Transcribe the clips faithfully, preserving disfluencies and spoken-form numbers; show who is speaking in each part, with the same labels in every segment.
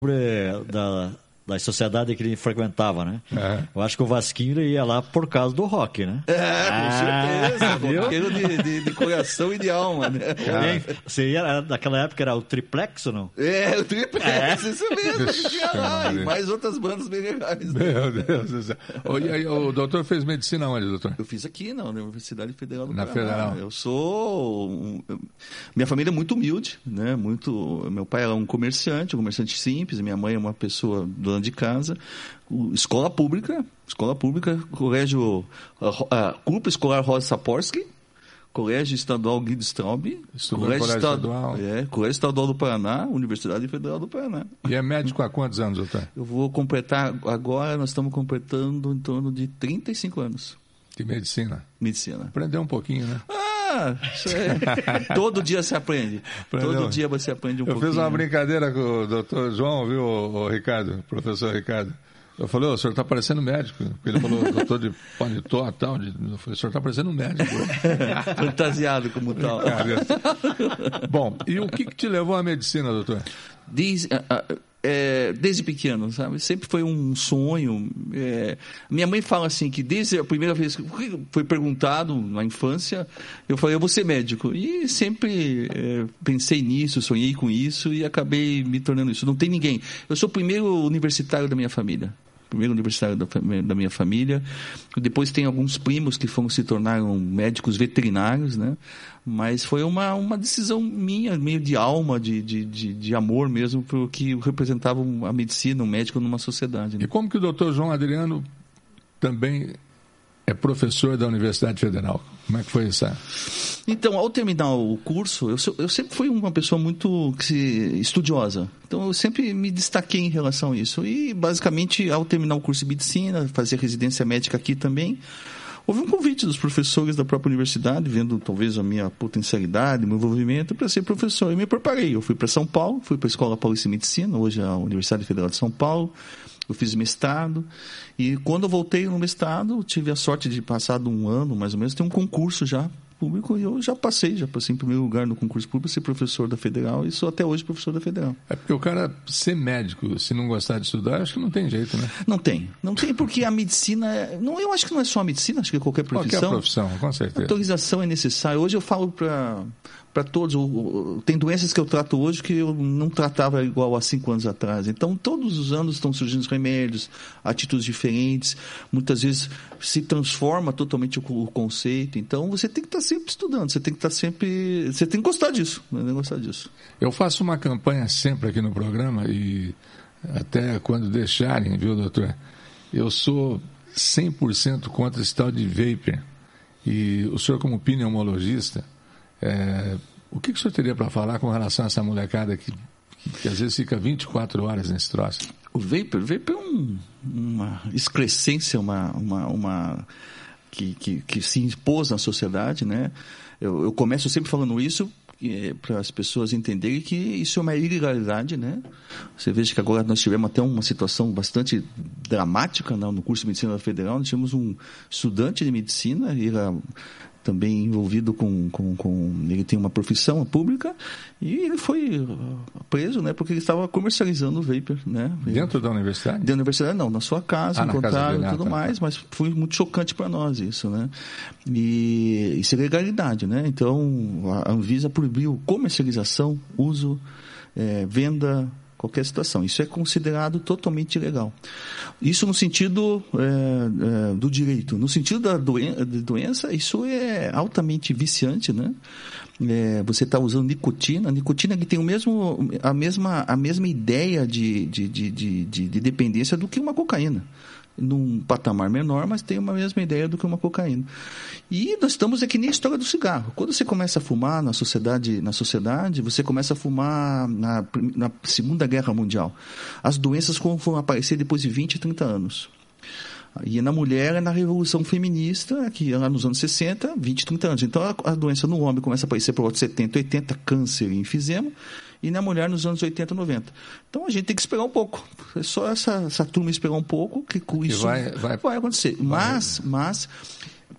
Speaker 1: da, das sociedades que ele frequentava, né?
Speaker 2: É.
Speaker 1: Eu acho que o Vasquinho ia lá por causa do rock, né?
Speaker 3: É, com certeza. Roqueiro de, de, de coração e de alma, né?
Speaker 1: Bem, você ia, naquela época era o Triplex ou não?
Speaker 3: É, o Triplex, é. Isso mesmo.
Speaker 2: Ixi,
Speaker 3: Tinha lá, e mais outras bandas bem legais. Né?
Speaker 2: Meu Deus do céu. O, e aí, o doutor fez medicina onde, doutor?
Speaker 3: Eu fiz aqui na Universidade Federal do
Speaker 2: Na
Speaker 3: Paraná.
Speaker 2: Federal.
Speaker 3: Eu sou... Um, minha família é muito humilde, né? Muito... Meu pai era um comerciante, um comerciante simples. Minha mãe é uma pessoa dona de casa. Escola pública, escola pública, colégio... Uh, uh, Grupo Escolar Rosa Saporsky, Colégio Estadual Guido Straub,
Speaker 2: Estudou
Speaker 3: Colégio,
Speaker 2: Colégio
Speaker 3: Estadu...
Speaker 2: Estadual.
Speaker 3: É, Colégio Estadual do Paraná, Universidade Federal do Paraná.
Speaker 2: E é médico há quantos anos, doutor?
Speaker 3: Eu vou completar, agora nós estamos completando em torno de trinta e cinco anos.
Speaker 2: De medicina.
Speaker 3: Medicina.
Speaker 2: Aprendeu um pouquinho, né?
Speaker 3: Ah, isso é... Todo dia se aprende.
Speaker 2: Aprendeu.
Speaker 3: Todo dia você aprende um
Speaker 2: Eu
Speaker 3: pouquinho.
Speaker 2: fiz uma brincadeira com o doutor João, viu, o, o Ricardo, o professor Ricardo. Eu falei, o senhor está parecendo médico. Ele falou, doutor de paletó e tal. Eu falei, o senhor está parecendo médico.
Speaker 3: Fantasiado como tal.
Speaker 2: Bom, e o que, que te levou à medicina, doutor?
Speaker 3: Diz, é, desde pequeno, sabe? Sempre foi um sonho. É, minha mãe fala assim, que desde a primeira vez que foi perguntado na infância, eu falei, eu vou ser médico. E sempre é, pensei nisso, sonhei com isso e acabei me tornando isso. Não tem ninguém. Eu sou o primeiro universitário da minha família. Primeiro universitário da, da minha família. Depois tem alguns primos que foram se tornaram médicos veterinários, né? Mas foi uma, uma decisão minha, meio de alma, de, de, de, de amor mesmo, porque representava a medicina, um médico numa sociedade. Né?
Speaker 2: E como que o doutor João Adriano também é professor da Universidade Federal? Como é que foi isso?
Speaker 3: Então, ao terminar o curso, eu, sou, eu sempre fui uma pessoa muito estudiosa. Então, eu sempre me destaquei em relação a isso. E, basicamente, ao terminar o curso de medicina, fazer residência médica aqui também, houve um convite dos professores da própria universidade, vendo talvez a minha potencialidade, o meu envolvimento, para ser professor. Eu me preparei. Eu fui para São Paulo, fui para a Escola Paulista de Medicina, hoje é a Universidade Federal de São Paulo. Eu fiz mestrado e quando eu voltei no mestrado, tive a sorte de passar de um ano, mais ou menos, ter um concurso já público e eu já passei, já passei em primeiro lugar no concurso público, ser professor da Federal e sou até hoje professor da Federal.
Speaker 2: É porque o cara ser médico, se não gostar de estudar, acho que não tem jeito, né?
Speaker 3: Não tem. Não tem porque a medicina... Não, eu acho que não é só a medicina, acho que é qualquer profissão.
Speaker 2: Qualquer profissão, com certeza.
Speaker 3: A autorização é necessária. Hoje eu falo para... para todos, tem doenças que eu trato hoje que eu não tratava igual há cinco anos atrás. Então, todos os anos estão surgindo remédios, atitudes diferentes, muitas vezes se transforma totalmente o conceito. Então, você tem que estar sempre estudando, você tem que estar sempre... Você tem que gostar disso, né? Tem que gostar disso.
Speaker 2: Eu faço uma campanha sempre aqui no programa e até quando deixarem, viu, doutor? Eu sou cem por cento contra esse tal de vapor. E o senhor, como pneumologista, É, o que, que o senhor teria para falar com relação a essa molecada que, que, que às vezes fica vinte e quatro horas nesse troço?
Speaker 3: O vapor, vapor é um, uma excrescência, uma, uma, uma que, que, que se impôs na sociedade, né? Eu, eu começo sempre falando isso é, para as pessoas entenderem que isso é uma ilegalidade, né? Você veja que agora nós tivemos até uma situação bastante dramática, né? No curso de Medicina Federal, nós tínhamos um estudante de medicina, ele era também envolvido com, com, com... Ele tem uma profissão pública e ele foi preso, né? Porque ele estava comercializando o vapor, né?
Speaker 2: Dentro da universidade?
Speaker 3: Dentro da universidade, não. Na sua casa,
Speaker 2: ah,
Speaker 3: encontraram e tudo
Speaker 2: tá,
Speaker 3: mais,
Speaker 2: tá.
Speaker 3: mas foi muito chocante para nós isso, né? E isso é legalidade, né? Então, a Anvisa proibiu comercialização, uso, é, venda... qualquer situação. Isso é considerado totalmente ilegal. Isso no sentido é, é, do direito. No sentido da doen- de doença, isso é altamente viciante, né? É, você está usando nicotina. A nicotina que tem o mesmo, a, mesma, a mesma ideia de, de, de, de, de dependência do que uma cocaína. Num patamar menor, mas tem uma mesma ideia do que uma cocaína. E nós estamos aqui nem a história do cigarro. Quando você começa a fumar na sociedade, na sociedade você começa a fumar na, na Segunda Guerra Mundial. As doenças foram aparecer depois de vinte, trinta anos. E na mulher é na Revolução Feminista, que lá nos anos sessenta, vinte, trinta anos. Então a, a doença no homem começa a aparecer por volta de setenta, oitenta, câncer e enfisema, e na mulher nos anos oitenta, noventa. Então a gente tem que esperar um pouco. É só essa, essa turma esperar um pouco que com isso
Speaker 2: vai, vai,
Speaker 3: vai acontecer. Mas,
Speaker 2: vai.
Speaker 3: mas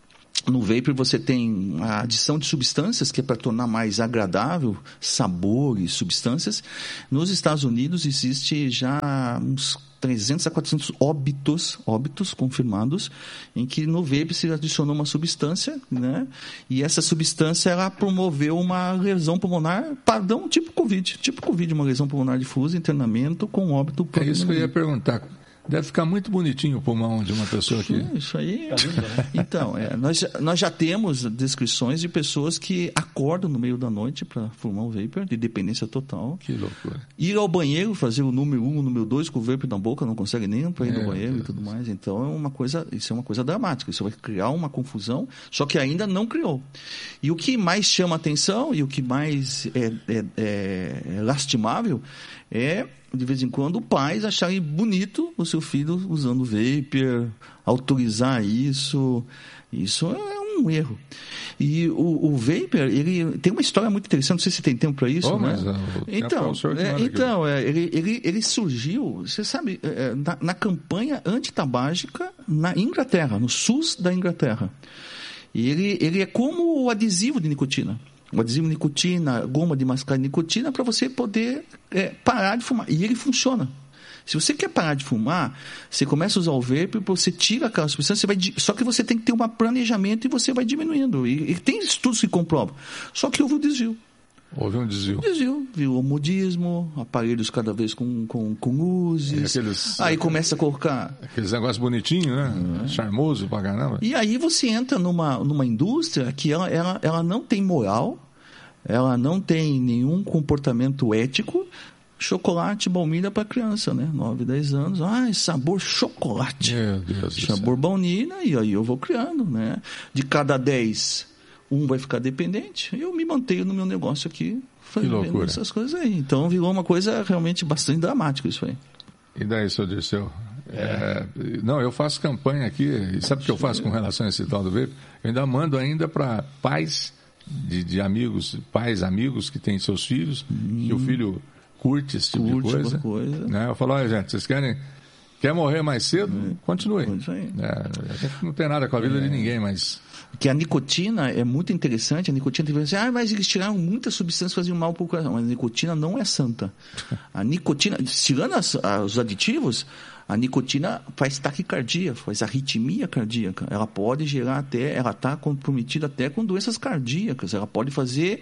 Speaker 3: No vapor você tem a adição de substâncias que é para tornar mais agradável, sabores, substâncias. Nos Estados Unidos existe já uns trezentos a quatrocentos óbitos, óbitos confirmados, em que no vape se adicionou uma substância, né? E essa substância ela promoveu uma lesão pulmonar padrão tipo Covid, tipo Covid, uma lesão pulmonar difusa, internamento com óbito.
Speaker 2: É isso que eu ia perguntar. Deve ficar muito bonitinho o pulmão de uma pessoa que...
Speaker 3: Isso aí... Então, é, nós, nós já temos descrições de pessoas que acordam no meio da noite para fumar o vapor, de dependência total.
Speaker 2: Que loucura.
Speaker 3: Ir ao banheiro, fazer o número um, o número dois, com o vapor na boca, não consegue nem para ir no
Speaker 2: É,
Speaker 3: banheiro
Speaker 2: Deus
Speaker 3: e tudo mais. Então, é uma coisa, isso é uma coisa dramática. Isso vai criar uma confusão, só que ainda não criou. E o que mais chama atenção e o que mais é, é, é, é lastimável é... de vez em quando, pais acharem bonito o seu filho usando vapor, autorizar isso. Isso é um erro. E o, o vapor, ele tem uma história muito interessante, não sei se tem tempo para isso,
Speaker 2: oh,
Speaker 3: né?
Speaker 2: Mas, uh,
Speaker 3: então, é, então é, ele, ele, ele surgiu, você sabe, é, na, na campanha antitabágica na Inglaterra, no sul da Inglaterra. E ele, ele é como o adesivo de nicotina. O adesivo de nicotina, goma de mascar de nicotina, para você poder é, parar de fumar. E ele funciona. Se você quer parar de fumar, você começa a usar o vapor, você tira aquela substância, você vai, só que você tem que ter um planejamento e você vai diminuindo. E, e tem estudos que comprovam. Só que houve um desvio.
Speaker 2: Houve um desvio.
Speaker 3: Desvio. Viu o modismo, aparelhos cada vez com, com, com luzes.
Speaker 2: Aqueles,
Speaker 3: aí começa a colocar...
Speaker 2: Aqueles negócios bonitinhos, né? Uhum. Charmoso pra caramba.
Speaker 3: E aí você entra numa, numa indústria que ela, ela, ela não tem moral, ela não tem nenhum comportamento ético. Chocolate, baunilha para criança, né? nove, dez anos. Ah, sabor chocolate.
Speaker 2: Meu Deus do céu.
Speaker 3: Sabor baunilha, e aí eu vou criando, né? De cada dez, um vai ficar dependente. Eu me mantenho no meu negócio aqui, fazendo essas coisas aí. Então virou uma coisa realmente bastante dramática isso aí.
Speaker 2: E daí, seu Dirceu? É, não, eu faço campanha aqui, e sabe o que eu faço com relação a esse tal do vape? Eu ainda mando ainda para pais de, de amigos, pais, amigos que têm seus filhos, hum. que o filho curte esse tipo
Speaker 3: curte
Speaker 2: de coisa.
Speaker 3: coisa.
Speaker 2: Né? Eu falo, olha gente, vocês querem quer morrer mais cedo?
Speaker 3: É.
Speaker 2: Continue.
Speaker 3: É,
Speaker 2: a gente não tem nada com a vida é. de ninguém, mas...
Speaker 3: Que a nicotina é muito interessante. A nicotina tem que dizer, ah, mas eles tiraram muitas substâncias que faziam mal para o coração. Mas a nicotina não é santa. A nicotina, tirando as, os aditivos, a nicotina faz taquicardia, faz arritmia cardíaca. Ela pode gerar até, ela está comprometida até com doenças cardíacas. Ela pode fazer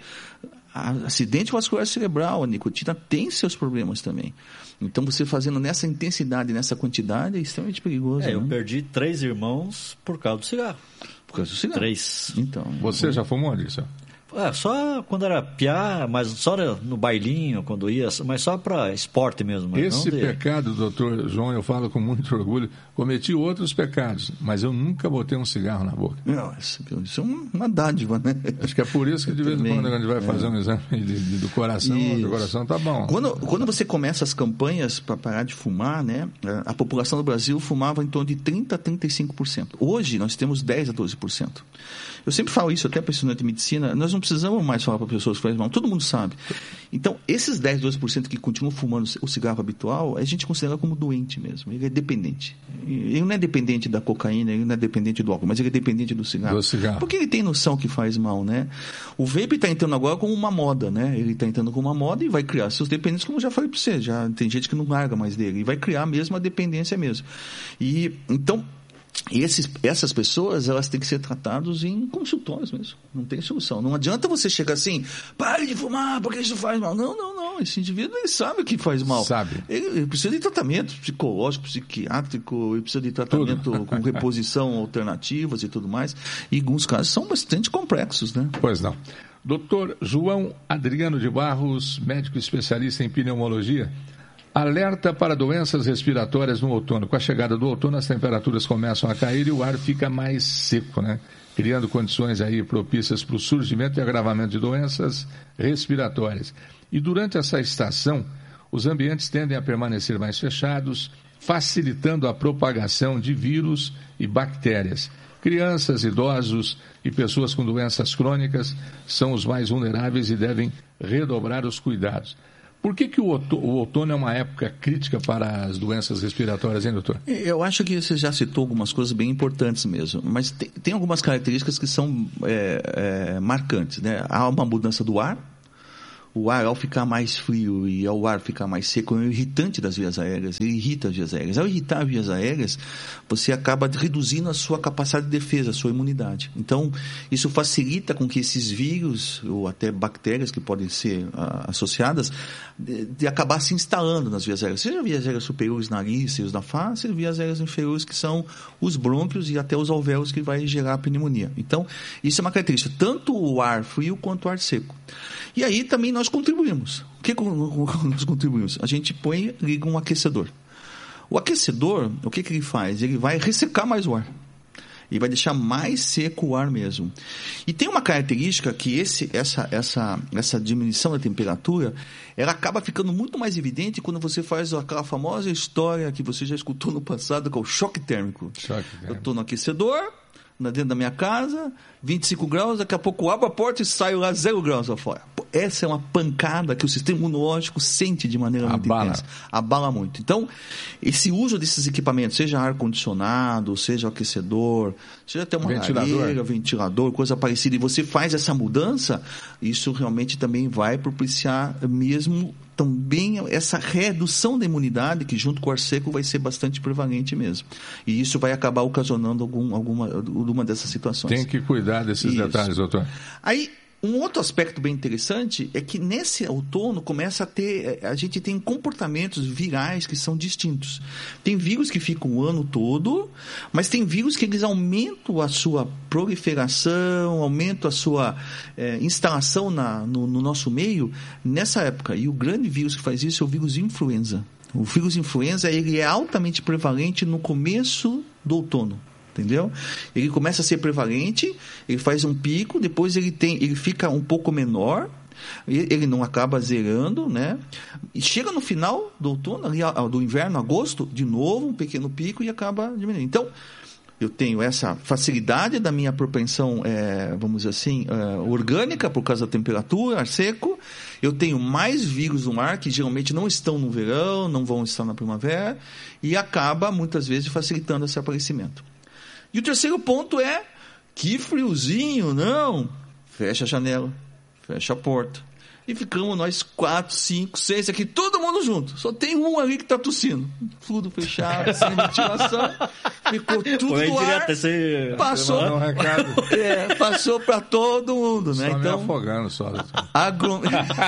Speaker 3: acidente vascular cerebral. A nicotina tem seus problemas também. Então, você fazendo nessa intensidade, nessa quantidade, é extremamente perigoso.
Speaker 1: É,
Speaker 3: né?
Speaker 1: eu perdi três irmãos por causa do cigarro.
Speaker 3: Por causa do cigarro?
Speaker 1: Três.
Speaker 3: Então,
Speaker 2: você
Speaker 3: eu...
Speaker 2: já fumou disso?
Speaker 1: É, só quando era piá, mas só no bailinho, quando ia, mas só para esporte mesmo. Mas
Speaker 2: Esse
Speaker 1: não de...
Speaker 2: pecado, doutor João, eu falo com muito orgulho, cometi outros pecados, mas eu nunca botei um cigarro na boca.
Speaker 3: Não, isso é uma dádiva, né?
Speaker 2: Acho que é por isso que de vez em quando a gente vai é. fazer um exame de, de, do coração, o coração tá bom.
Speaker 3: Quando, quando você começa as campanhas para parar de fumar, né, a população do Brasil fumava em torno de trinta a trinta e cinco por cento. Hoje nós temos dez a doze por cento. Eu sempre falo isso até para estudante de medicina, nós não precisamos mais falar para pessoas que fazem mal, todo mundo sabe. Então, esses dez, doze por cento que continuam fumando o cigarro habitual, a gente considera como doente mesmo, ele é dependente. Ele não é dependente da cocaína, ele não é dependente do álcool, mas ele é dependente do cigarro.
Speaker 2: Do cigarro.
Speaker 3: Porque ele tem noção que faz mal, né? O vape está entrando agora como uma moda, né? Ele está entrando como uma moda e vai criar seus dependentes, como eu já falei para você, já tem gente que não larga mais dele, e vai criar mesmo a dependência mesmo. E, então... Esses, essas pessoas, elas têm que ser tratadas em consultórios mesmo. Não tem solução. Não adianta você chegar assim, pare de fumar, porque isso faz mal. Não, não, não. Esse indivíduo, ele sabe que faz mal.
Speaker 2: Sabe.
Speaker 3: Ele, ele precisa de tratamento psicológico, psiquiátrico, ele precisa de tratamento tudo. Com reposição alternativas e tudo mais. E alguns casos são bastante complexos, né?
Speaker 2: Pois não. doutor João Adriano de Barros, médico especialista em pneumologia, alerta para doenças respiratórias no outono. Com a chegada do outono, as temperaturas começam a cair e o ar fica mais seco, né? Criando condições aí propícias para o surgimento e agravamento de doenças respiratórias. E durante essa estação, os ambientes tendem a permanecer mais fechados, facilitando a propagação de vírus e bactérias. Crianças, idosos e pessoas com doenças crônicas são os mais vulneráveis e devem redobrar os cuidados. Por que, que o outono é uma época crítica para as doenças respiratórias, hein, doutor?
Speaker 3: Eu acho que você já citou algumas coisas bem importantes mesmo, mas tem, tem algumas características que são é, é, marcantes, né? Há uma mudança do ar. O ar, ao ficar mais frio e ao ar ficar mais seco, é um irritante das vias aéreas, ele irrita as vias aéreas. Ao irritar as vias aéreas, você acaba reduzindo a sua capacidade de defesa, a sua imunidade. Então, isso facilita com que esses vírus, ou até bactérias que podem ser ah, associadas, de, de acabar se instalando nas vias aéreas. Seja vias aéreas superiores, nariz, seios da face, e vias aéreas inferiores, que são os brônquios e até os alvéolos, que vai gerar a pneumonia. Então, isso é uma característica, tanto o ar frio quanto o ar seco. E aí também nós contribuímos. O que nós contribuímos? A gente põe, liga um aquecedor. O aquecedor, o que, que ele faz? Ele vai ressecar mais o ar. Ele vai deixar mais seco o ar mesmo. E tem uma característica que esse, essa, essa, essa diminuição da temperatura, ela acaba ficando muito mais evidente quando você faz aquela famosa história que você já escutou no passado, que é o choque térmico.
Speaker 2: Choque térmico.
Speaker 3: Eu estou no aquecedor, dentro da minha casa, vinte e cinco graus, daqui a pouco eu abro a porta e saio lá zero graus lá fora. Essa é uma pancada que o sistema imunológico sente de maneira muito
Speaker 2: Abala.
Speaker 3: intensa. Abala muito. Então, esse uso desses equipamentos, seja ar-condicionado, seja aquecedor, seja até uma
Speaker 2: ventilador.
Speaker 3: lareira, ventilador, coisa parecida, e você faz essa mudança, isso realmente também vai propiciar mesmo também essa redução da imunidade, que junto com o ar seco vai ser bastante prevalente mesmo. E isso vai acabar ocasionando algum, alguma, alguma dessas situações.
Speaker 2: Tem que cuidar desses
Speaker 3: Isso.
Speaker 2: detalhes, doutor.
Speaker 3: Aí, um outro aspecto bem interessante é que nesse outono começa a ter, a gente tem comportamentos virais que são distintos. Tem vírus que ficam o ano todo, mas tem vírus que eles aumentam a sua proliferação, aumentam a sua é, instalação na, no, no nosso meio nessa época. E o grande vírus que faz isso é o vírus influenza. O vírus influenza ele é altamente prevalente no começo do outono. Entendeu? Ele começa a ser prevalente, ele faz um pico, depois ele, tem, ele fica um pouco menor, ele não acaba zerando, né? E chega no final do outono, ali, do inverno, agosto, de novo um pequeno pico e acaba diminuindo. Então, eu tenho essa facilidade da minha propensão, é, vamos dizer assim, é, orgânica, por causa da temperatura, ar seco. Eu tenho mais vírus no ar, que geralmente não estão no verão, não vão estar na primavera, e acaba, muitas vezes, facilitando esse aparecimento. E o terceiro ponto é, que friozinho, não? Fecha a janela, fecha a porta. E ficamos nós quatro, cinco, seis aqui, todo mundo junto. Só tem um ali que está tossindo. Tudo fechado, sem ventilação. Ficou tudo
Speaker 1: Foi
Speaker 3: no ar.
Speaker 1: Esse...
Speaker 3: Passou,
Speaker 2: um recado.
Speaker 3: é, passou para todo mundo, né?
Speaker 2: Só
Speaker 3: Então,
Speaker 2: me afogando só.
Speaker 3: agro...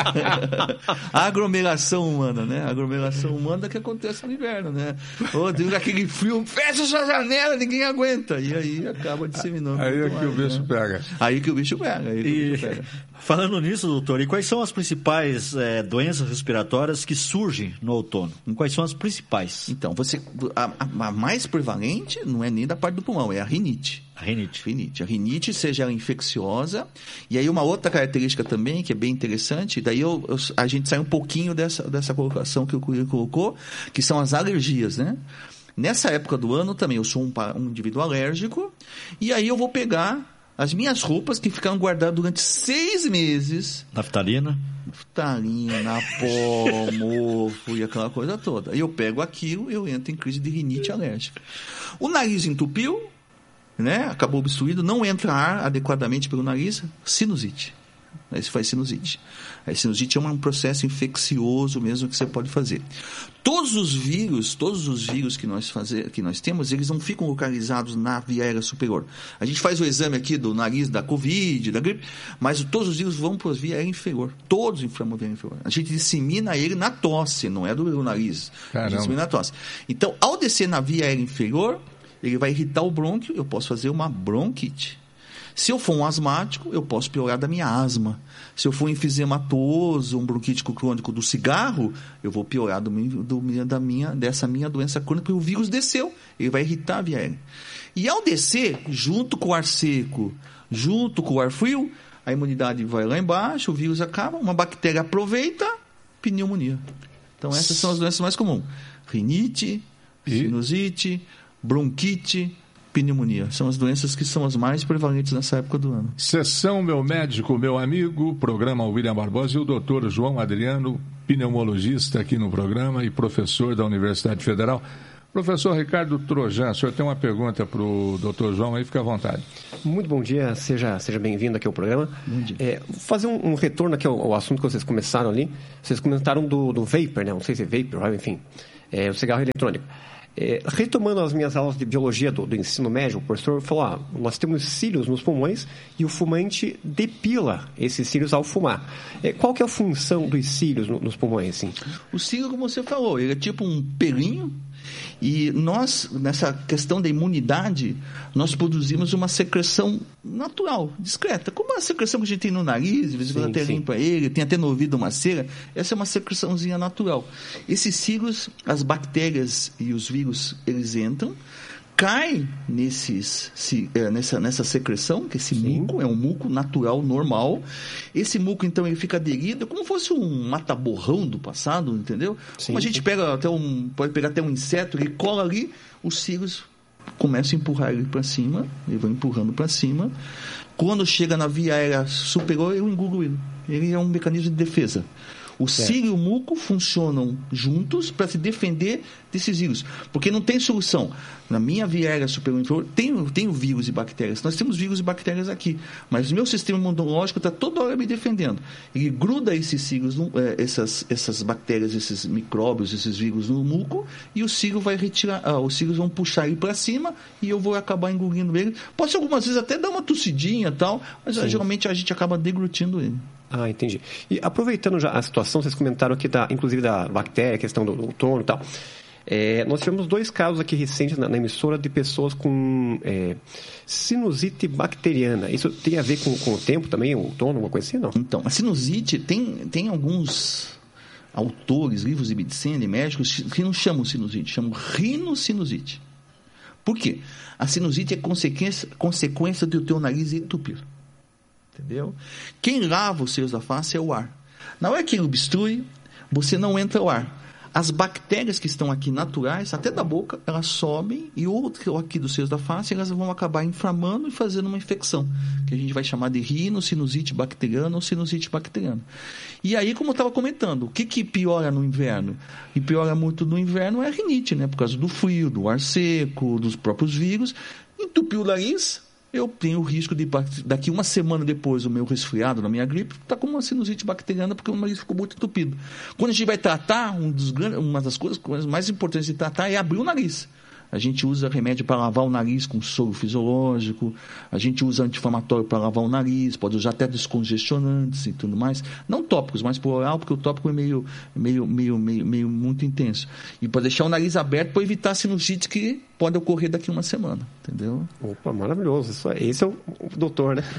Speaker 3: a aglomeração humana, né? A aglomeração humana que acontece no inverno, né? Ou tem aquele frio, fecha essa janela, ninguém aguenta. E aí acaba disseminando.
Speaker 2: Aí é que
Speaker 3: mais,
Speaker 2: o bicho
Speaker 3: né?
Speaker 2: pega.
Speaker 3: Aí que o bicho pega. Aí que
Speaker 1: E,
Speaker 3: o bicho pega.
Speaker 1: falando nisso, doutor, e quais são as principais é, doenças respiratórias que surgem no outono? E quais são as principais?
Speaker 3: Então, você, a, a mais prevalente não é nem da parte do pulmão, é a rinite.
Speaker 1: A rinite.
Speaker 3: Rinite. A rinite, seja ela infecciosa, e aí uma outra característica também, que é bem interessante, daí eu, eu, a gente sai um pouquinho dessa, dessa colocação que o Cury colocou, que são as alergias, né? Nessa época do ano também, eu sou um, um indivíduo alérgico, e aí eu vou pegar as minhas roupas que ficaram guardadas durante seis meses.
Speaker 1: Naftalina.
Speaker 3: Naftalina, pó, mofo e aquela coisa toda. E eu pego aquilo e eu entro em crise de rinite alérgica. O nariz entupiu, né? Acabou obstruído, não entra ar adequadamente pelo nariz, sinusite. Aí você faz sinusite. A sinusite é um processo infeccioso mesmo que você pode fazer. Todos os vírus, todos os vírus que nós, fazer, que nós temos, eles não ficam localizados na via aérea superior. A gente faz o exame aqui do nariz da Covid, da gripe, mas todos os vírus vão para a via aérea inferior. Todos inflamam a via aérea inferior. A gente dissemina ele na tosse, não é do nariz.
Speaker 2: Caramba.
Speaker 3: A gente dissemina na tosse. Então, ao descer na via aérea inferior, ele vai irritar o brônquio, eu posso fazer uma bronquite. Se eu for um asmático, eu posso piorar da minha asma. Se eu for um enfisematoso, um bronquítico crônico do cigarro, eu vou piorar do, do, da minha, dessa minha doença crônica, porque o vírus desceu, ele vai irritar a via aérea. E ao descer, junto com o ar seco, junto com o ar frio, a imunidade vai lá embaixo, o vírus acaba, uma bactéria aproveita, pneumonia. Então essas são as doenças mais comuns. Rinite,
Speaker 2: E?
Speaker 3: sinusite, bronquite, pneumonia. São as doenças que são as mais prevalentes nessa época do ano.
Speaker 2: Sessão Meu Médico, Meu Amigo, programa William Barbosa e o doutor João Adriano, pneumologista aqui no programa e professor da Universidade Federal. Professor Ricardo Trojan, o senhor tem uma pergunta para o doutor João aí, fica à vontade.
Speaker 4: Muito bom dia, seja, seja bem-vindo aqui ao programa.
Speaker 3: Bom dia.
Speaker 4: É, vou fazer um, um retorno aqui ao, ao assunto que vocês começaram ali. Vocês comentaram do, do vapor, né? Não sei se é vapor, enfim, é, o cigarro eletrônico. É, retomando as minhas aulas de biologia do, do ensino médio, o professor falou, ah, nós temos cílios nos pulmões e o fumante depila esses cílios ao fumar. É, qual que é a função dos cílios no, nos pulmões? Assim?
Speaker 3: O cílio, como você falou, ele é tipo um pelinho. E nós, nessa questão da imunidade, nós produzimos uma secreção natural, discreta. Como a secreção que a gente tem no nariz, de vez em quando até limpa ele, tem até no ouvido uma cera, essa é uma secreçãozinha natural. Esses cílios, as bactérias e os vírus, eles entram, cai nesses, se, é, nessa, nessa secreção, que esse Sim. muco é um muco natural, normal. Esse muco, então, ele fica aderido, como fosse um mata-borrão do passado, entendeu? Sim, como a gente sim. pega até um, pode pegar até um inseto, ele cola ali, os cílios começam a empurrar ele para cima, ele vai empurrando para cima. Quando chega na via aérea superior, eu engulo ele. Ele é um mecanismo de defesa. O cílio e o muco funcionam juntos para se defender desses vírus. Porque não tem solução. Na minha via aérea superior inferior, tenho, tenho vírus e bactérias. Nós temos vírus e bactérias aqui. Mas o meu sistema imunológico está toda hora me defendendo. Ele gruda esses cílios, essas, essas bactérias, esses micróbios, esses vírus no muco, e o cílio vai retirar, ah, os cílios vão puxar ele para cima e eu vou acabar engolindo ele. Pode algumas vezes até dar uma tossidinha e tal, mas ah, geralmente a gente acaba deglutindo ele.
Speaker 4: Ah, entendi. E aproveitando já a situação, vocês comentaram aqui, da, inclusive da bactéria, a questão do, do outono e tal. É, nós tivemos dois casos aqui recentes na, na emissora de pessoas com é, sinusite bacteriana. Isso tem a ver com, com o tempo também, o outono, alguma coisa assim, não?
Speaker 3: Então, a sinusite tem, tem alguns autores, livros de medicina e médicos que não chamam sinusite, chamam rinocinusite. Por quê? A sinusite é consequência, consequência do teu nariz entupir. Entendeu? Quem lava os seios da face é o ar. Na hora que ele obstrui, você não entra o ar. As bactérias que estão aqui naturais, até da boca, elas sobem e outro aqui dos seios da face, elas vão acabar inflamando e fazendo uma infecção, que a gente vai chamar de rinocinusite bacteriana ou sinusite bacteriana. E aí, como eu estava comentando, o que, que piora no inverno? E piora muito no inverno é a rinite, né? Por causa do frio, do ar seco, dos próprios vírus. Entupiu o nariz, eu tenho o risco de, daqui uma semana depois, o meu resfriado, na minha gripe, está com uma sinusite bacteriana, porque o nariz ficou muito entupido. Quando a gente vai tratar, um dos grandes, uma das coisas, coisas mais importantes de tratar é abrir o nariz. A gente usa remédio para lavar o nariz com soro fisiológico, a gente usa anti-inflamatório para lavar o nariz, pode usar até descongestionantes e tudo mais. Não tópicos, mas por oral, porque o tópico é meio, meio, meio, meio, meio muito intenso. E para deixar o nariz aberto para evitar a sinusite que pode ocorrer daqui a uma semana, entendeu?
Speaker 4: Opa, maravilhoso. Isso, esse é o, o doutor, né?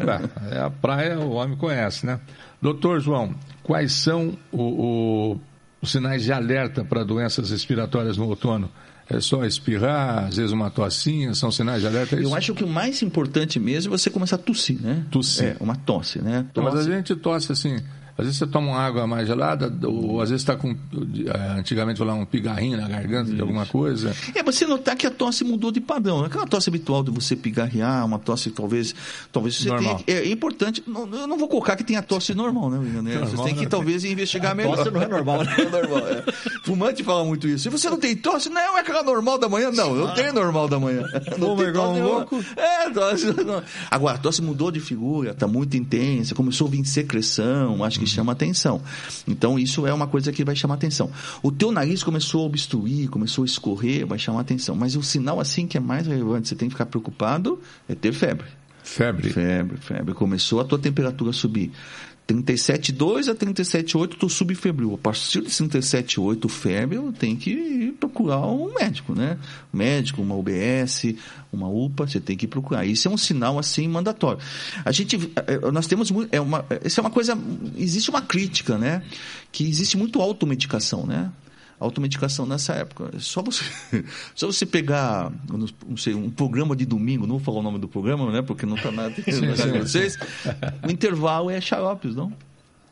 Speaker 2: É a praia, o homem conhece, né? Doutor João, quais são o, o, os sinais de alerta para doenças respiratórias no outono? É só espirrar, às vezes uma tossinha, são sinais de alerta? É
Speaker 3: Eu acho que o mais importante mesmo é você começar a tossir, né?
Speaker 2: Tossir.
Speaker 3: É, uma tosse, né? Tosse.
Speaker 2: Mas a gente tosse assim, às vezes você toma uma água mais gelada, ou às vezes está com, antigamente falar um pigarrinho na garganta Isso. de alguma coisa.
Speaker 3: É, você notar que a tosse mudou de padrão, não é aquela tosse habitual de você pigarrear, uma tosse talvez, talvez você
Speaker 2: normal.
Speaker 3: tenha, é importante, não, eu não vou colocar que tenha tosse normal, né, William? Né? Você tem que talvez investigar melhor.
Speaker 1: Tosse não é normal, né?
Speaker 3: Não é normal, é. Fumante fala muito isso. Se você não tem tosse, não é aquela normal da manhã, não, eu tenho normal da manhã. Não
Speaker 2: tem igual um louco?
Speaker 3: É, tosse, não. Agora, a tosse mudou de figura, está muito intensa, começou a vir secreção, acho que uhum. chama atenção. Então, isso é uma coisa que vai chamar atenção. O teu nariz começou a obstruir, começou a escorrer, vai chamar atenção. Mas o sinal, assim, que é mais relevante, você tem que ficar preocupado, é ter febre.
Speaker 2: Febre?
Speaker 3: Febre, febre. Começou a tua temperatura subir. trinta e sete vírgula dois a trinta e sete vírgula oito, tu subfebril. A partir de trinta e sete vírgula oito febre, eu tenho que ir procurar um médico, né? Um médico, uma U B S, uma U P A, você tem que procurar. Isso é um sinal, assim, mandatório. A gente, nós temos, é uma, isso é uma coisa, existe uma crítica, né? Que existe muito automedicação, né? Automedicação nessa época. Só você, só você pegar, não sei, um programa de domingo, não vou falar o nome do programa, né? Porque não está nada de vocês. O intervalo é xaropes, não?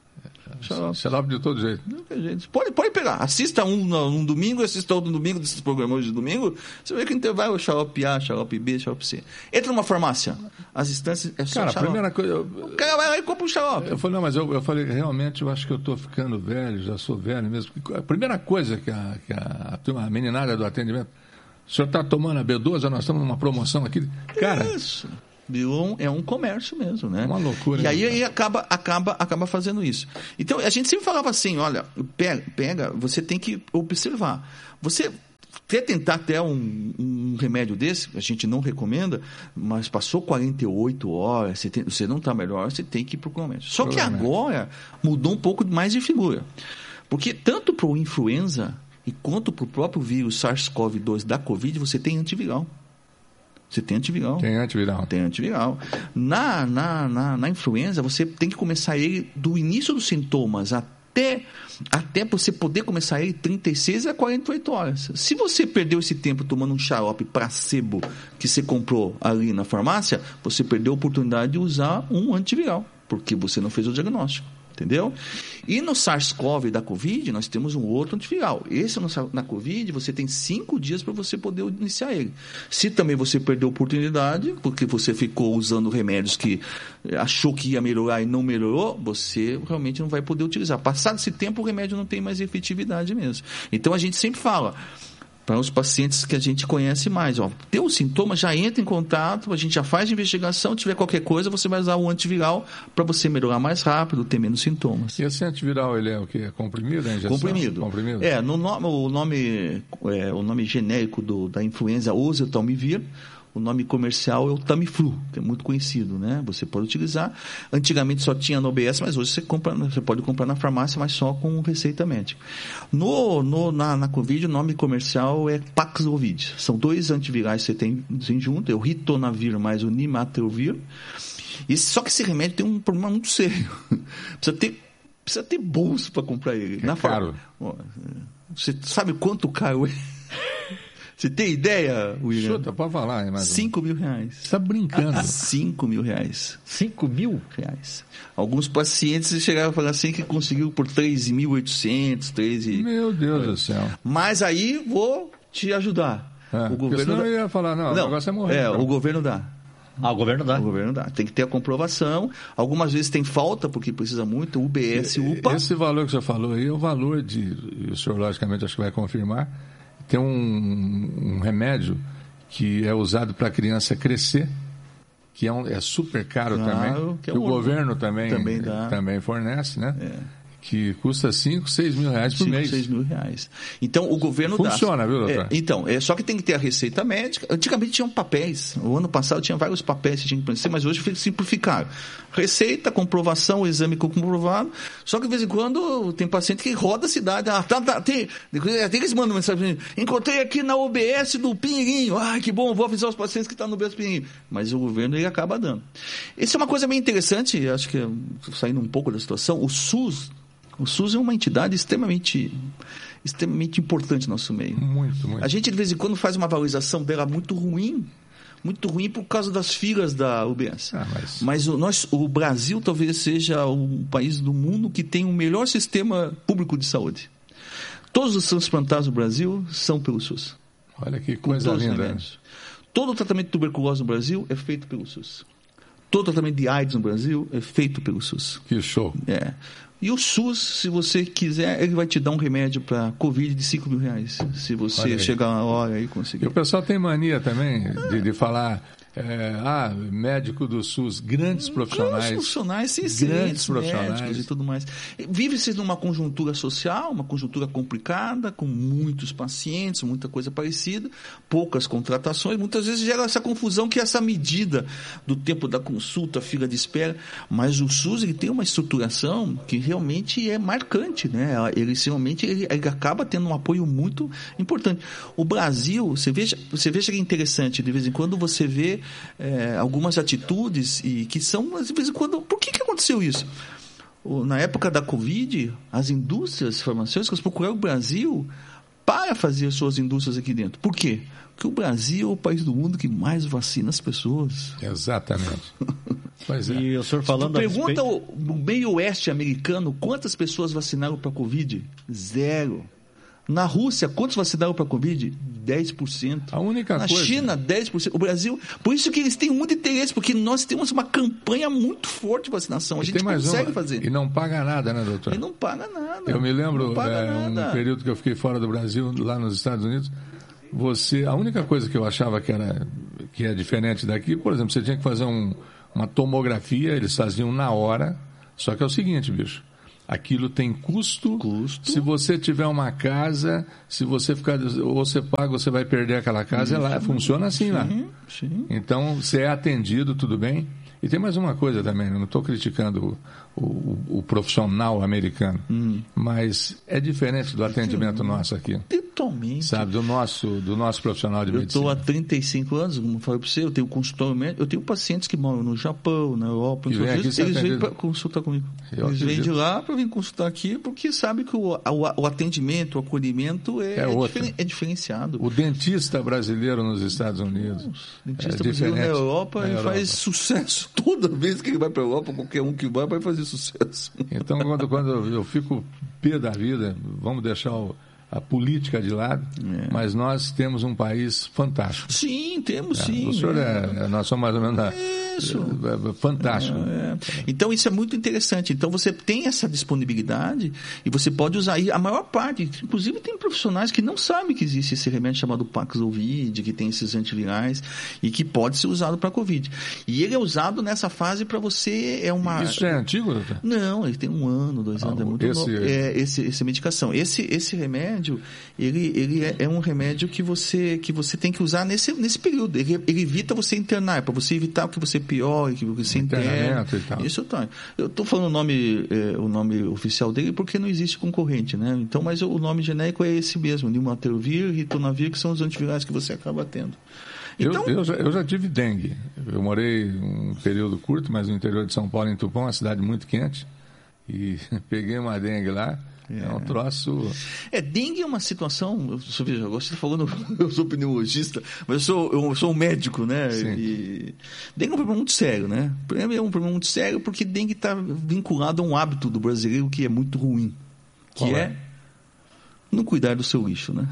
Speaker 3: Xarope.
Speaker 2: Xarope de todo jeito.
Speaker 3: Pode, pode pegar. Assista um num domingo, assista outro no domingo, desses programas de domingo. Você vê que intervalo é xarope A, xarope B, xarope C. Entra numa farmácia. As instâncias é só
Speaker 2: Cara,
Speaker 3: xarope.
Speaker 2: a primeira coisa... Eu,
Speaker 3: o cara vai lá e compra um xarope.
Speaker 2: Eu falei, não, mas eu, eu falei, realmente, eu acho que eu estou ficando velho, já sou velho mesmo. A primeira coisa que a, que a, a, turma, a meninada do atendimento... O senhor está tomando a B doze, nós estamos numa promoção aqui. Cara...
Speaker 3: Isso. Virou um, é um comércio mesmo, né?
Speaker 2: Uma loucura.
Speaker 3: E aí, aí acaba, acaba, acaba fazendo isso. Então, a gente sempre falava assim, olha, pega, pega você tem que observar. Você quer tentar até um, um remédio desse, a gente não recomenda, mas passou quarenta e oito horas, você, tem, você não está melhor, você tem que ir para o médico. Só que agora mudou um pouco mais de figura. Porque tanto para o influenza e quanto para o próprio vírus SARS-CoV dois da Covid, você tem antiviral. Você tem antiviral.
Speaker 2: Tem antiviral.
Speaker 3: Tem antiviral. Na, na, na, na influenza, você tem que começar ele do início dos sintomas até, até você poder começar ele trinta e seis a quarenta e oito horas. Se você perdeu esse tempo tomando um xarope placebo que você comprou ali na farmácia, você perdeu a oportunidade de usar um antiviral, porque você não fez o diagnóstico. Entendeu? E no SARS-CoV da Covid, nós temos um outro antiviral. Esse no, na Covid, você tem cinco dias para você poder iniciar ele. Se também você perdeu a oportunidade, porque você ficou usando remédios que achou que ia melhorar e não melhorou, você realmente não vai poder utilizar. Passado esse tempo, o remédio não tem mais efetividade mesmo. Então, a gente sempre fala... para os pacientes que a gente conhece mais. Ó, tem um sintoma, já entra em contato, a gente já faz a investigação, tiver qualquer coisa, você vai usar o antiviral para você melhorar mais rápido, ter menos sintomas.
Speaker 2: E esse antiviral, ele é o quê? Comprimido, a injeção?
Speaker 3: Comprimido.
Speaker 2: Comprimido.
Speaker 3: É, no nome, o, nome, é, o nome genérico do, da influenza é oseltamivir. O nome comercial é o Tamiflu, que é muito conhecido, né? Você pode utilizar. Antigamente só tinha no O B S, mas hoje você, compra, você pode comprar na farmácia, mas só com receita médica. No, no, na, na Covid, o nome comercial é Paxlovid. São dois antivirais que você tem, tem junto, é o Ritonavir mais o Nimatrelvir. E, só que esse remédio tem um problema muito sério. Precisa ter, precisa ter bolso para comprar ele.
Speaker 2: É
Speaker 3: na
Speaker 2: caro.
Speaker 3: Far... Você sabe quanto caro é? Você tem ideia, William?
Speaker 2: Chuta, pode falar. Hein,
Speaker 3: cinco mil reais.
Speaker 2: Você está brincando.
Speaker 3: cinco mil reais.
Speaker 1: cinco mil
Speaker 3: reais. Alguns pacientes chegaram a falar assim que conseguiu por três mil e oitocentos, três e...
Speaker 2: Meu Deus do céu.
Speaker 3: Mas aí vou te ajudar.
Speaker 2: É,
Speaker 3: o governo
Speaker 2: dá...
Speaker 3: eu
Speaker 2: ia falar, não,
Speaker 3: não,
Speaker 2: o negócio é morrer.
Speaker 3: É,
Speaker 2: então.
Speaker 3: o governo dá.
Speaker 1: Ah, o governo dá.
Speaker 3: O governo dá. Tem que ter a comprovação. Algumas vezes tem falta, porque precisa muito, U B S, U P A.
Speaker 2: Esse valor que você falou aí é o valor de... E o senhor, logicamente, acho que vai confirmar. Tem um, um remédio que é usado para a criança crescer, que é, um, é super caro claro, também, que, é que o governo também,
Speaker 3: também, dá.
Speaker 2: também fornece, né?
Speaker 3: É.
Speaker 2: Que custa cinco, seis mil reais por
Speaker 3: cinco,
Speaker 2: mês.
Speaker 3: seis mil reais. Então, o governo
Speaker 2: Funciona,
Speaker 3: dá.
Speaker 2: Funciona, viu, doutor?
Speaker 3: É, então, é, só que tem que ter a receita médica. Antigamente tinham papéis. O ano passado tinha vários papéis que tinha que preencher, mas hoje simplificaram. Receita, comprovação, o exame comprovado. Só que de vez em quando tem paciente que roda a cidade. Ah, tá, tá, tem, tem que eles mandam mensagem. Encontrei aqui na U B S do Pinheirinho. Ai, que bom, vou avisar os pacientes que estão no U B S do Pinheirinho. Mas o governo ele acaba dando. Isso é uma coisa bem interessante, acho que saindo um pouco da situação. O SUS. O SUS é uma entidade extremamente, extremamente importante no nosso meio.
Speaker 2: Muito, muito.
Speaker 3: A gente, de vez em quando, faz uma valorização dela muito ruim, muito ruim por causa das filas da U B S.
Speaker 2: Ah, mas
Speaker 3: mas o, nós, o Brasil talvez seja o país do mundo que tem o melhor sistema público de saúde. Todos os transplantados do Brasil são pelo SUS.
Speaker 2: Olha que coisa linda.
Speaker 3: Todo o tratamento de tuberculose no Brasil é feito pelo SUS. Todo o tratamento de AIDS no Brasil é feito pelo SUS.
Speaker 2: Que show.
Speaker 3: É. E o SUS, se você quiser, ele vai te dar um remédio para Covid de cinco mil reais. Se você chegar na hora e conseguir.
Speaker 2: E o pessoal tem mania também de, de falar... É, ah, médico do SUS, grandes profissionais.
Speaker 3: Grandes profissionais, sim,
Speaker 2: grandes profissionais
Speaker 3: e tudo mais. Vive-se numa conjuntura social, uma conjuntura complicada, com muitos pacientes, muita coisa parecida, poucas contratações. Muitas vezes gera essa confusão que é essa medida do tempo da consulta, fila de espera. Mas o SUS ele tem uma estruturação que realmente é marcante, né? Ele realmente ele, ele acaba tendo um apoio muito importante. O Brasil, você veja, você veja que é interessante, de vez em quando você vê É, algumas atitudes e que são, de vez em quando, por que, que aconteceu isso? Na época da Covid, as indústrias farmacêuticas procuraram o Brasil para fazer suas indústrias aqui dentro. Por quê? Porque o Brasil é o país do mundo que mais vacina as pessoas.
Speaker 2: Exatamente. Pois é.
Speaker 1: E o senhor falando
Speaker 3: tu pergunta
Speaker 1: respeito...
Speaker 3: no meio oeste americano quantas pessoas vacinaram para a Covid? Zero. Na Rússia, quantos vacinaram para a Covid? dez por cento.
Speaker 2: A única
Speaker 3: Na
Speaker 2: coisa...
Speaker 3: China, dez por cento. O Brasil... Por isso que eles têm muito interesse, porque nós temos uma campanha muito forte de vacinação. A gente consegue
Speaker 2: uma...
Speaker 3: fazer.
Speaker 2: E não paga nada, né, doutor?
Speaker 3: E não paga nada.
Speaker 2: Eu me lembro, é,
Speaker 3: um
Speaker 2: período que eu fiquei fora do Brasil, lá nos Estados Unidos, você... A única coisa que eu achava que era que é diferente daqui, por exemplo, você tinha que fazer um, uma tomografia, eles faziam na hora, só que é o seguinte, bicho... Aquilo tem custo. custo. Se você tiver uma casa, se você ficar, ou você paga, você vai perder aquela casa. Sim, lá, funciona assim sim, lá. Sim. Então, você é atendido, tudo bem. E tem mais uma coisa também, eu não estou criticando o, o, o profissional americano, hum. mas é diferente do atendimento nosso aqui.
Speaker 3: Totalmente.
Speaker 2: Sabe, do nosso, do nosso profissional de
Speaker 3: eu
Speaker 2: medicina.
Speaker 3: Eu estou há trinta e cinco anos, como eu falei para você, eu tenho consultório médico, eu tenho pacientes que moram no Japão, na Europa,
Speaker 2: vem aqui,
Speaker 3: eles vêm para consultar comigo. Eu eles vêm de lá para vir consultar aqui, porque sabem que o, o, o atendimento, o acolhimento é, é, é, diferen, é diferenciado.
Speaker 2: O dentista brasileiro nos Estados Unidos.
Speaker 3: O dentista é brasileiro na Europa, na ele Europa. faz sucesso. Toda vez que ele vai para a Europa, qualquer um que vai, vai fazer sucesso.
Speaker 2: Então, quando, quando eu fico pé da vida, vamos deixar o, a política de lado, é. mas nós temos um país fantástico.
Speaker 3: Sim, temos
Speaker 2: é,
Speaker 3: sim.
Speaker 2: O senhor é, é, nós somos mais ou menos... Na,
Speaker 3: Isso.
Speaker 2: É, é, fantástico.
Speaker 3: É, é. Então isso é muito interessante. Então você tem essa disponibilidade e você pode usar. E a maior parte, inclusive tem profissionais que não sabem que existe esse remédio chamado Paxlovid, que tem esses antivirais e que pode ser usado para Covid. E ele é usado nessa fase para você... É uma...
Speaker 2: Isso já é antigo, doutor?
Speaker 3: Não, ele tem um ano, dois anos. Ah, é muito
Speaker 2: esse...
Speaker 3: novo. É, esse, essa medicação. Esse, esse remédio, ele, ele é, é um remédio que você, que você tem que usar nesse, nesse período. Ele, ele evita você internar, é para você evitar o que você pior, que você interna. Isso tá. Eu estou falando o nome, é, o nome oficial dele porque não existe concorrente, né? Então, mas o nome genérico é esse mesmo, Nirmatrelvir e Ritonavir, que são os antivirais que você acaba tendo.
Speaker 2: Então, eu, eu, já, eu já tive dengue. Eu morei um período curto, mas no interior de São Paulo, em Tupã, uma cidade muito quente, e peguei uma dengue lá. É. é um troço...
Speaker 3: É, dengue é uma situação... Você veja, agora você está falando... Eu sou pneumologista, mas eu sou, eu sou um médico, né?
Speaker 2: Sim.
Speaker 3: E dengue é um problema muito sério, né? É um problema muito sério porque dengue está vinculado a um hábito do brasileiro que é muito ruim. Que Qual é? é não cuidar do seu lixo, né?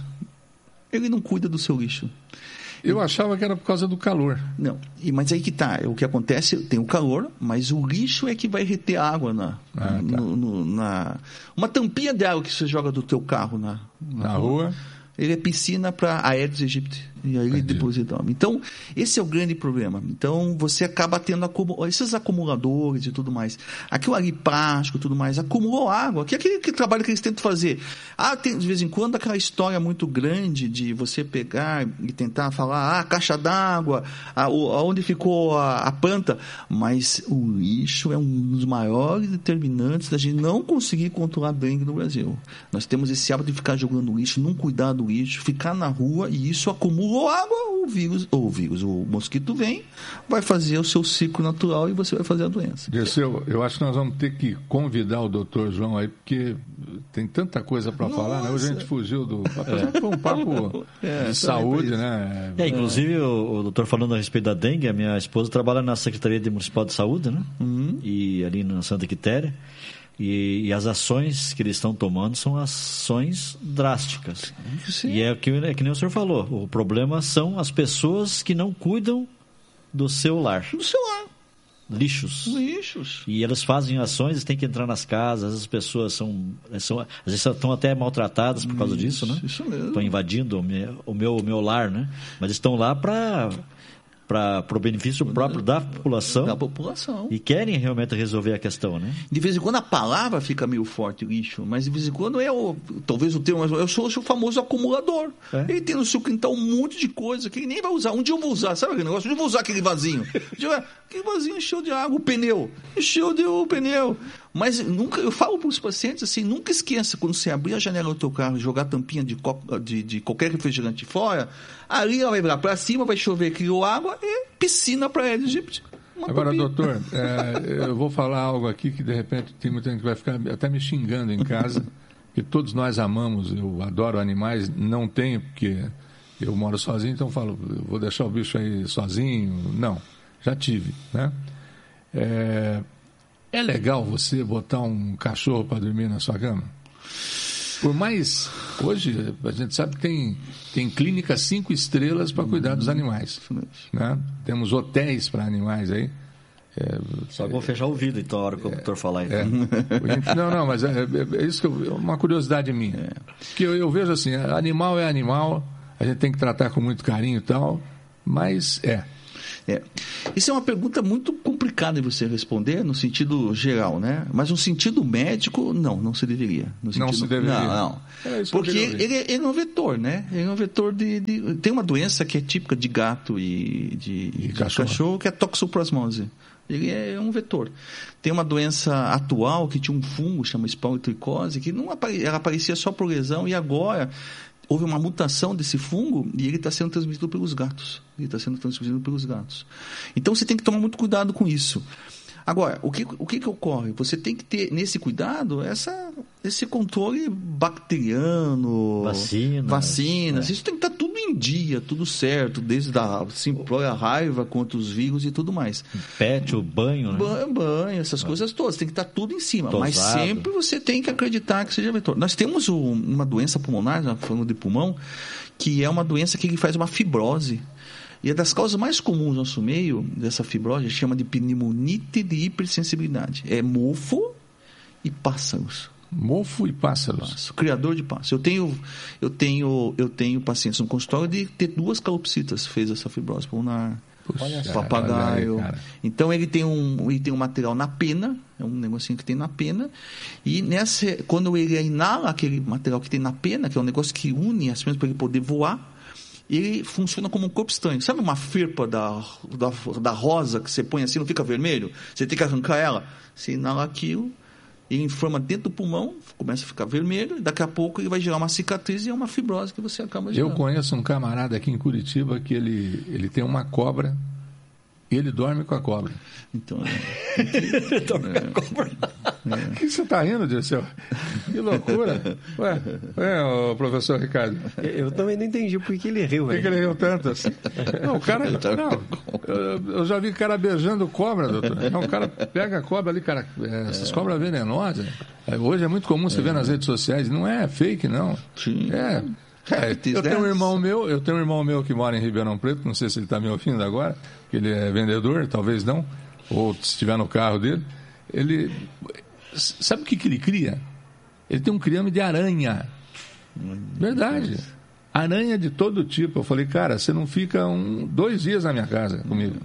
Speaker 3: Ele não cuida do seu lixo.
Speaker 2: Eu achava que era por causa do calor.
Speaker 3: Não, mas aí que tá. O que acontece, tem o calor, mas o lixo é que vai reter água na, ah, tá. no, no, na... Uma tampinha de água que você joga do teu carro na,
Speaker 2: na, na rua. rua.
Speaker 3: Ele é piscina para Aedes aegypti. E aí ele deposita. Então, esse é o grande problema. Então, você acaba tendo acumul... esses acumuladores e tudo mais. Aquilo ali, plástico e tudo mais, acumulou água. Que é aquele que trabalho que eles tentam fazer. Ah, tem, de vez em quando, aquela história muito grande de você pegar e tentar falar, ah, caixa d'água, aonde ficou a, a planta. Mas o lixo é um dos maiores determinantes da gente não conseguir controlar dengue no Brasil. Nós temos esse hábito de ficar jogando lixo, não cuidar do lixo, ficar na rua e isso acumula água, o vírus, ou o vírus, o mosquito vem, vai fazer o seu ciclo natural e você vai fazer a doença.
Speaker 2: Dirceu, eu acho que nós vamos ter que convidar o doutor João aí, porque tem tanta coisa para falar, né? Hoje a gente fugiu do... Apesar que foi um papo é, de saúde, né?
Speaker 1: É, inclusive, o, o doutor falando a respeito da dengue, a minha esposa trabalha na Secretaria de Municipal de Saúde, né? Uhum. E ali na Santa Quitéria. E, e as ações que eles estão tomando são ações drásticas. Sim. E é que, é que nem o senhor falou, o problema são as pessoas que não cuidam do seu lar.
Speaker 3: Do seu lar.
Speaker 1: Lixos.
Speaker 3: Lixos.
Speaker 1: E eles fazem ações, têm que entrar nas casas, as pessoas são, são às vezes estão até maltratadas por causa
Speaker 3: isso,
Speaker 1: disso, né?
Speaker 3: Isso mesmo.
Speaker 1: Estão invadindo o meu, o meu, o meu lar, né? Mas estão lá para... para o benefício próprio da população,
Speaker 3: da população
Speaker 1: e querem realmente resolver a questão, né?
Speaker 3: De vez em quando a palavra fica meio forte, lixo, mas de vez em quando é o, talvez o termo, eu sou o famoso acumulador. É? Ele tem no seu quintal um monte de coisa que ele nem vai usar. Um dia eu vou usar, sabe aquele negócio? Um dia eu vou usar aquele vasinho. Aquele vasinho encheu de água, o pneu, encheu de o pneu. Mas nunca, eu falo para os pacientes assim, nunca esqueça, quando você abrir a janela do teu carro e jogar a tampinha de, de, de qualquer refrigerante fora, ali ela vai virar para cima, vai chover, criou água e piscina para Aedes aegypti.
Speaker 2: Agora, tampinha. Doutor, é, eu vou falar algo aqui que de repente tem muita gente que vai ficar até me xingando em casa, que todos nós amamos, eu adoro animais, não tenho, porque eu moro sozinho, então eu falo, eu vou deixar o bicho aí sozinho. Não, já tive, né? É, é legal você botar um cachorro para dormir na sua cama? Por mais, hoje a gente sabe que tem, tem clínicas cinco estrelas para cuidar dos animais, né? Temos hotéis para animais aí. É,
Speaker 1: Só vou fechar o ouvido, então, a hora que o doutor falar. Então.
Speaker 2: É. Não, não, mas é, é, é isso que eu, é uma curiosidade minha. É. Que eu, eu vejo assim, animal é animal, a gente tem que tratar com muito carinho e tal, mas é.
Speaker 3: É. Isso é uma pergunta muito complicada de você responder no sentido geral, né? Mas no sentido médico, não, não se deveria. No sentido...
Speaker 2: Não se deveria.
Speaker 3: Não, não. É porque ele, ele é um vetor, né? Ele é um vetor de, de... Tem uma doença que é típica de gato e de,
Speaker 2: e
Speaker 3: de
Speaker 2: cachorro.
Speaker 3: cachorro, que é a toxoplasmose. Ele é um vetor. Tem uma doença atual que tinha um fungo, chama esporotricose, que não apare... ela aparecia só por lesão e agora... Houve uma mutação desse fungo e ele está sendo transmitido pelos gatos. Ele está sendo transmitido pelos gatos. Então, você tem que tomar muito cuidado com isso. Agora, o que, o que, que ocorre? Você tem que ter, nesse cuidado, essa, esse controle bacteriano,
Speaker 1: vacinas,
Speaker 3: vacinas.
Speaker 1: É.
Speaker 3: Isso tem que estar tudo em dia, tudo certo, desde a simplória raiva quanto os vírus e tudo mais.
Speaker 1: Pet, o banho, né?
Speaker 3: Banho, banho, essas ah. coisas todas. Tem que estar tudo em cima.
Speaker 1: Tosado.
Speaker 3: Mas sempre você tem que acreditar que seja vetor. Nós temos um, uma doença pulmonar, falando de pulmão, que é uma doença que faz uma fibrose. E é das causas mais comuns no nosso meio, dessa fibrose, a gente chama de pneumonite de hipersensibilidade. É mofo e pássaros.
Speaker 2: Mofo e pássaros.
Speaker 3: Pássaro, criador de pássaros. Eu tenho, eu tenho, eu tenho pacientes no consultório de ter duas calopsitas, fez essa fibrose pulmonar.
Speaker 2: Puxa,
Speaker 3: papagaio.
Speaker 2: Aí,
Speaker 3: então ele tem, um, ele tem um material na pena, é um negocinho que tem na pena, e nessa, quando ele inala aquele material que tem na pena, que é um negócio que une as penas para ele poder voar, ele funciona como um corpo estranho. Sabe uma ferpa da, da, da rosa que você põe assim, não fica vermelho? Você tem que arrancar ela. Você inala aquilo, ele inflama dentro do pulmão, começa a ficar vermelho, e daqui a pouco ele vai gerar uma cicatriz e é uma fibrose que você acaba gerando.
Speaker 2: Eu conheço um camarada aqui em Curitiba que ele, ele tem uma cobra e ele dorme com a cobra.
Speaker 3: Então, é. Ele dorme
Speaker 2: é. com a cobra. O que você está rindo, Dirceu? Que loucura. Ué, ué, ô, professor Ricardo.
Speaker 4: Eu, eu também não entendi por que ele riu.
Speaker 2: Por que, que ele riu tanto assim? Não, o cara... Não, eu, eu já vi cara beijando cobra, doutor. Não, o cara pega a cobra ali, cara... Essas é. cobras venenosas. Hoje é muito comum você é. ver nas redes sociais. Não é fake, não.
Speaker 3: Sim.
Speaker 2: É... É, eu tenho um irmão meu, eu tenho um irmão meu que mora em Ribeirão Preto, não sei se ele está me ouvindo agora, que ele é vendedor, talvez não, ou se estiver no carro dele. Ele sabe o que, que ele cria? Ele tem um criame de aranha. Verdade. Aranha de todo tipo. Eu falei, cara, você não fica um, dois dias na minha casa comigo.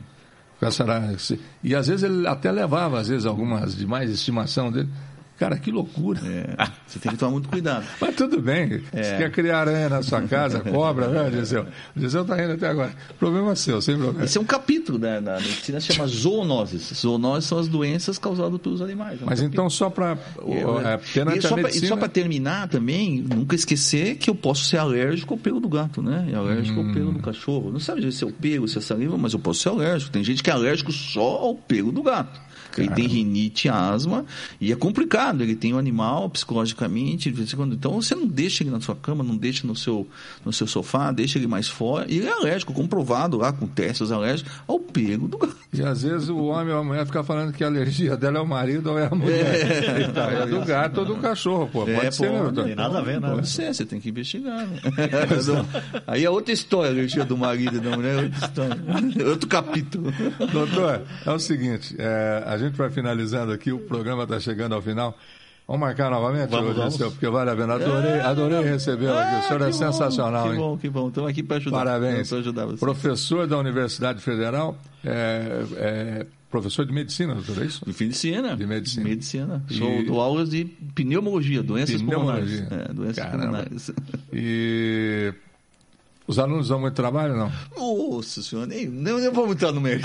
Speaker 2: E às vezes ele até levava, às vezes, algumas de mais estimação dele. Cara, que loucura.
Speaker 3: É, você tem que tomar muito cuidado.
Speaker 2: Mas tudo bem. É. Você quer criar aranha na sua casa, cobra, né, Gisele? O Gisele está rindo até agora. Problema seu, sem problema.
Speaker 3: Esse é um capítulo da, da medicina, se chama zoonoses. Zoonoses são as doenças causadas pelos animais. É um
Speaker 2: Mas
Speaker 3: capítulo.
Speaker 2: Então, só para...
Speaker 3: É, e só medicina... para terminar também, nunca esquecer que eu posso ser alérgico ao pelo do gato, né? E alérgico hum. ao pelo do cachorro. Não sabe se é o pelo, se é saliva, mas eu posso ser alérgico. Tem gente que é alérgico só ao pelo do gato. Ele Caramba. tem rinite, asma, e é complicado. Ele tem um animal psicologicamente. Então, você não deixa ele na sua cama, não deixa no seu, no seu sofá, deixa ele mais fora. E ele é alérgico, comprovado lá com testes alérgicos ao pelo do gato.
Speaker 2: E às vezes o homem ou a mulher fica falando que a alergia dela é o marido ou é a mulher. É, então, é do gato ou do cachorro, pô. Pode
Speaker 3: é,
Speaker 2: ser,
Speaker 3: pô,
Speaker 2: né,
Speaker 1: não tem nada a ver, né?
Speaker 3: Pode ser, você tem que investigar. Né? Aí é outra história, a alergia do marido e da mulher, é outra história. Outro capítulo.
Speaker 2: Doutor, é o seguinte, é, a gente vai finalizando aqui, o programa está chegando ao final. Vamos marcar novamente,
Speaker 3: vamos,
Speaker 2: vamos. Seu, porque vale a pena. Adorei, adorei recebê-lo aqui. O senhor é sensacional,
Speaker 3: que
Speaker 2: hein?
Speaker 3: Que bom, que bom. Estamos aqui para ajudar.
Speaker 2: Parabéns.
Speaker 3: Para ajudar você.
Speaker 2: Professor da Universidade Federal, é, é, professor de medicina, doutor, é isso?
Speaker 3: De medicina.
Speaker 2: De medicina.
Speaker 3: medicina. E... Sou, dou aulas de pneumologia, doenças
Speaker 2: pneumologia.
Speaker 3: pulmonares. É, doenças
Speaker 2: Caramba.
Speaker 3: pulmonares.
Speaker 2: E... Os alunos dão muito trabalho, não?
Speaker 3: Nossa senhora, nem, não, nem vamos entrar no mérito.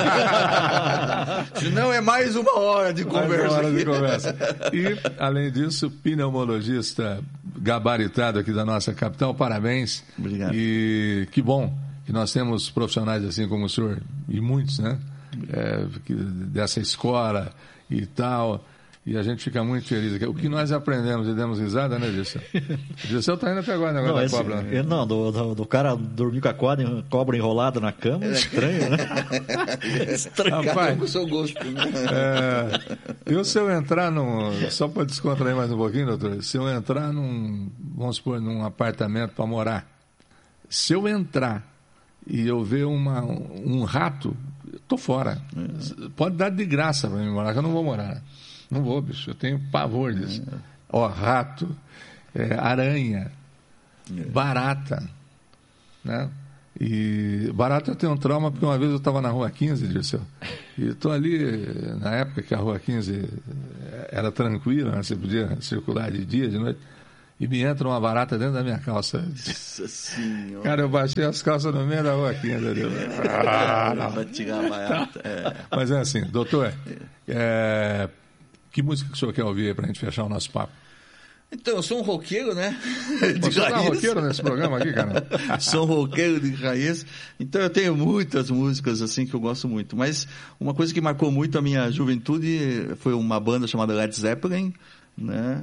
Speaker 3: Senão é mais uma hora de conversa.
Speaker 2: Mais uma hora de conversa. E, além disso, pneumologista gabaritado aqui da nossa capital, parabéns.
Speaker 3: Obrigado.
Speaker 2: E que bom que nós temos profissionais assim como o senhor, e muitos, né? É, que, dessa escola e tal. E a gente fica muito feliz aqui. O que nós aprendemos e demos risada, né, Dirceu? O Dirceu tá indo até agora, negócio
Speaker 1: não,
Speaker 2: da
Speaker 1: esse,
Speaker 2: cobra. Né?
Speaker 1: Não, do, do, do cara dormir com a cobra, cobra enrolada na cama, é estranho, né?
Speaker 3: Estranho,
Speaker 2: rapaz,
Speaker 3: com o seu gosto. Né?
Speaker 2: É, eu, se eu entrar num... Só para descontrair mais um pouquinho, doutor, se eu entrar num, vamos supor, num apartamento para morar, se eu entrar e eu ver uma, um rato, eu tô fora. É. Pode dar de graça para mim morar, que eu não vou morar. Não vou, bicho, eu tenho pavor disso. É. Ó, rato, é, aranha, é. barata, né? E barata eu tenho um trauma porque uma vez eu estava na Rua quinze, Dirceu, e estou ali, na época que a Rua quinze era tranquila, né? Você podia circular de dia, de noite, e me entra uma barata dentro da minha calça. Nossa Senhora. Cara, eu baixei as calças no meio da Rua quinze. Ah, não. Vai tirar a barata. É. Mas é assim, doutor, é, que música que o senhor quer ouvir aí para a gente fechar o nosso papo?
Speaker 3: Então, eu sou um roqueiro, né?
Speaker 2: De Você tá roqueiro nesse programa aqui, cara?
Speaker 3: Sou um roqueiro de raiz. Então, eu tenho muitas músicas, assim, que eu gosto muito. Mas uma coisa que marcou muito a minha juventude foi uma banda chamada Led Zeppelin, né?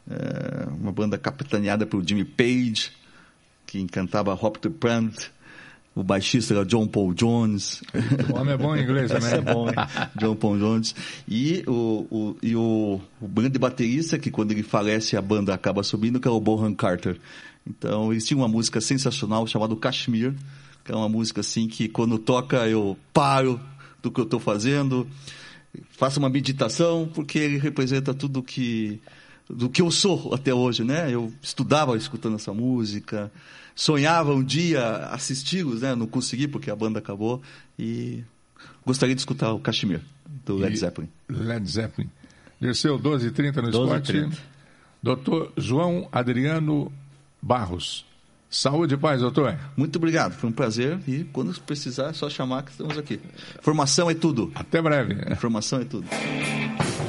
Speaker 3: É uma banda capitaneada por Jimmy Page, que cantava Hop to Plant. O baixista era John Paul Jones.
Speaker 2: O homem é bom em inglês também.
Speaker 3: É bom, hein? John Paul Jones. E, o, o, e o, o grande baterista, que quando ele falece a banda acaba subindo, que é o Bonham Carter. Então, eles tinham uma música sensacional chamada Kashmir, que é uma música assim que quando toca eu paro do que eu estou fazendo, faço uma meditação, porque ele representa tudo que, do que eu sou até hoje, né? Eu estudava escutando essa música, sonhava um dia assisti-los, né? Não consegui porque a banda acabou e gostaria de escutar o Kashmir, do Led Zeppelin.
Speaker 2: Led Zeppelin. Dirceu, doze e trinta no esporte. doutor João Adriano Barros. Saúde e paz, doutor.
Speaker 3: Muito obrigado, foi um prazer e quando precisar é só chamar que estamos aqui. Formação é tudo.
Speaker 2: Até breve.
Speaker 3: Formação é tudo.